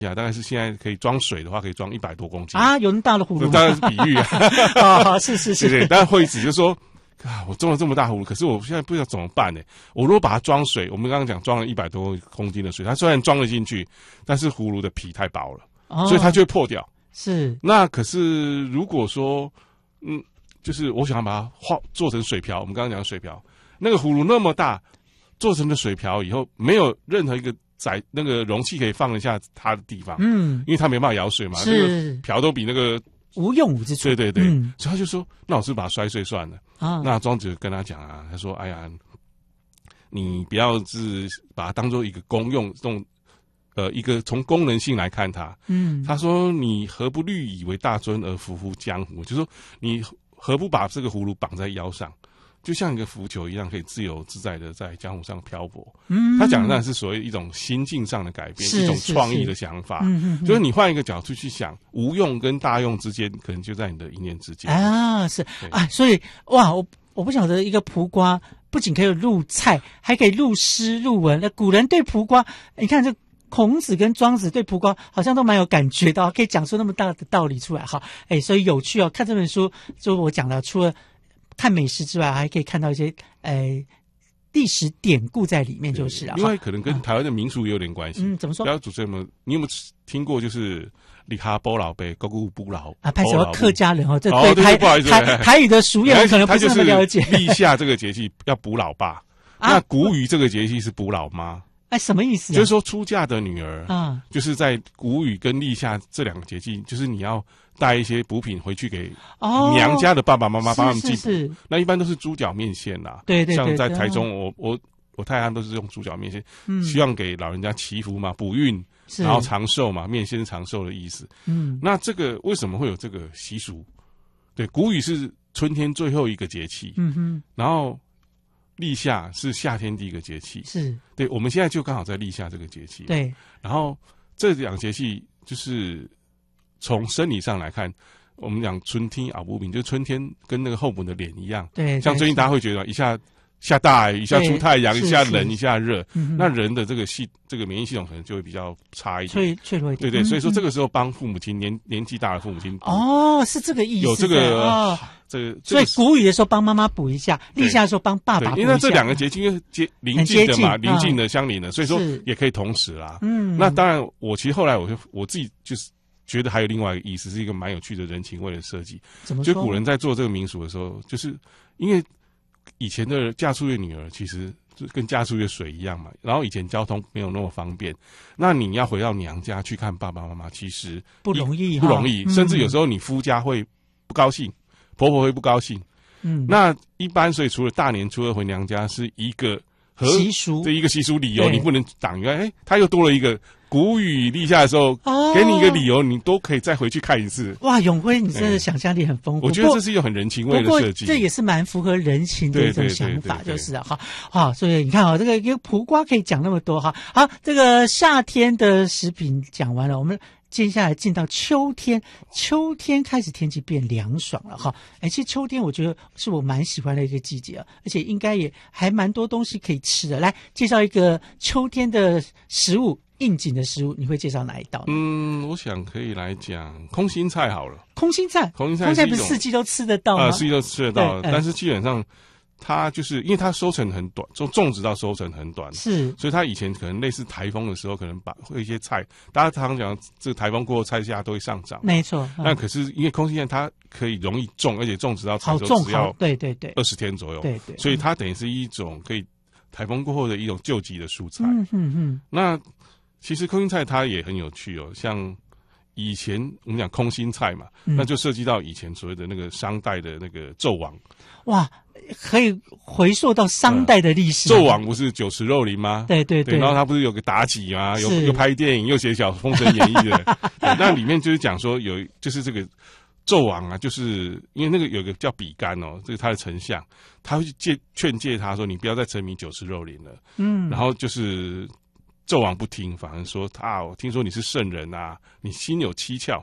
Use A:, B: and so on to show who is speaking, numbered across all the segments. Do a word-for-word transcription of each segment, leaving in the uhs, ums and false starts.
A: 呀，大概是现在可以装水的话，可以装一百多公斤
B: 啊，有那么大的葫芦？
A: 当然是比喻啊。
B: 啊，是是是，
A: 对对。但惠子就说。啊，我装了这么大葫芦，可是我现在不知道怎么办呢？我如果把它装水，我们刚刚讲装了一百多公斤的水，它虽然装了进去，但是葫芦的皮太薄了，哦、所以它就会破掉。
B: 是。
A: 那可是如果说，嗯，就是我想要把它化做成水瓢，我们刚刚讲水瓢，那个葫芦那么大，做成的水瓢以后，没有任何一个载那个容器可以放得下它的地方，嗯，因为它没办法舀水嘛，那个瓢都比那个。
B: 无用武之处。
A: 对对对，嗯、所以他就说：“那我是把它摔碎算了。”啊，那庄子跟他讲啊，他说：“哎呀，你不要是把它当做一个公用，这种呃一个从功能性来看它。嗯，他说你何不虑以为大尊而浮乎江湖？就说你何不把这个葫芦绑在腰上？”就像一个浮球一样，可以自由自在的在江湖上漂泊。嗯，他讲的那是所谓一种心境上的改变，一种创意的想法。嗯嗯，就是你换一个角度去想，无用跟大用之间，可能就在你的一念之间
B: 啊。是啊，所以哇，我我不晓得一个蒲瓜不仅可以入菜，还可以入诗入文。那古人对蒲瓜，你看这孔子跟庄子对蒲瓜好像都蛮有感觉的，可以讲出那么大的道理出来。哈，哎，所以有趣哦。看这本书，就我讲的，除了看美食之外，还可以看到一些呃历史典故在里面，就是了。
A: 另外，可能跟台湾的民俗也有点关系。
B: 嗯，怎么说？
A: 不要主持人们，你有没有听过？就是里哈波老杯，高古布老
B: 啊，拍什么客家人哦？这
A: 对
B: 台
A: 不好意思，
B: 台台语的俗谚可能不是那么了解。
A: 立夏这个节气要补老爸，那谷雨这个节气是补老妈。
B: 哎，什么意思、啊？
A: 就是说，出嫁的女儿啊，就是在谷雨跟立夏这两个节气，就是你要带一些补品回去给娘家的爸爸妈妈帮他们祭补。那一般都是猪脚面线啦，
B: 对对对，
A: 像在台中，我我我太太都是用猪脚面线，嗯，希望给老人家祈福嘛，补运，然后长寿嘛，面线长寿的意思。嗯，那这个为什么会有这个习俗？对，谷雨是春天最后一个节气，嗯哼，然后立夏是夏天第一个节气，
B: 是
A: 对，我们现在就刚好在立夏这个节气，
B: 对。
A: 然后这两个节气就是从生理上来看，我们讲春天啊不平，就是春天跟那个后母的脸一样，
B: 对。
A: 像最近大家会觉得一下下大雨，一下出太阳，一下冷，一下热，嗯、那人的这个系这个免疫系统可能就会比较差一点，
B: 脆脆弱一点，
A: 对对。所以说这个时候帮父母亲年年纪大的父母亲
B: 哦，是这个意思，
A: 有这个
B: 哦。
A: 这个，
B: 所以谷雨的时候帮妈妈补一下，立夏的时候帮爸爸补一下，
A: 因为这两个节气因为接邻近的嘛，邻近的相邻的，所以说也可以同时啦。嗯，那当然，我其实后来我就我自己就是觉得还有另外一个意思，是一个蛮有趣的人情味的设计。
B: 怎么说？
A: 就古人在做这个民俗的时候，就是因为以前的嫁出去的女儿其实就跟嫁出去的水一样嘛，然后以前交通没有那么方便，那你要回到娘家去看爸爸妈妈，其实
B: 不容易，
A: 不容易，甚至有时候你夫家会不高兴。婆婆会不高兴，嗯，那一般所以除了大年初二回娘家是一个
B: 习俗，
A: 这一个习俗理由，你不能挡于哎，他又多了一个谷雨立夏的时候，哦，给你一个理由，你都可以再回去看一次。
B: 哇，永辉，你真的想象力很丰富。
A: 我觉得这是一个很人情味的设计，
B: 这也是蛮符合人情的一种想法，就是啊，好，好，所以你看啊，这个一个蒲瓜可以讲那么多哈。好，这个夏天的食品讲完了，我们接下来进到秋天，秋天开始天气变凉爽了哈。哎，其实秋天我觉得是我蛮喜欢的一个季节啊，而且应该也还蛮多东西可以吃的。来介绍一个秋天的食物，应景的食物，你会介绍哪一道？
A: 嗯，我想可以来讲空心菜好了。
B: 空心菜，
A: 空心菜，
B: 空心菜不是四季都吃得到吗？
A: 啊、呃，四季都吃得到，但是基本上。它就是因为它收成很短，种种植到收成很短，
B: 是，
A: 所以它以前可能类似台风的时候，可能把会一些菜，大家常常讲这个台风过后菜价都会上涨，
B: 没错。嗯、
A: 那可是因为空心菜它可以容易种，而且种植到成熟只要
B: 对对对
A: 二十天左右，
B: 对 对, 对，
A: 所以它等于是一种可以台风过后的一种救急的蔬菜。
B: 嗯嗯嗯。
A: 那其实空心菜它也很有趣哦，像以前我们讲空心菜嘛，嗯、那就涉及到以前所谓的那个商代的那个纣王，
B: 哇。可以回溯到商代的历史。
A: 纣王不是酒池肉林吗？
B: 对对 对,
A: 对，然后他不是有个妲己吗？有又拍电影又写小《封神演义》的，那里面就是讲说有就是这个纣王啊，就是因为那个有个叫比干哦，这个他的丞相，他会去借劝诫他说你不要再沉迷酒池肉林了。嗯，然后就是纣王不听，反而说啊，我听说你是圣人啊，你心有七窍。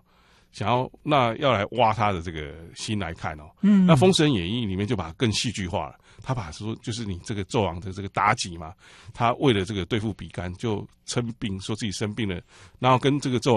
A: 想要那要来挖他的这个心来看哦。嗯，那《封神演义》里面就把它更戏剧化了，他把说就是你这个纣王的这个妲己嘛，他为了这个对付比干就称病，说自己生病了，然后跟这个纣